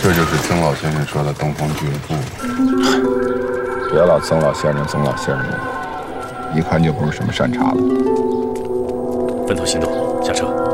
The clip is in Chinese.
这就是曾老先生说的东风俱乐部。 别老曾老先生的，一看就不是什么善茬子。 分头行动，下车。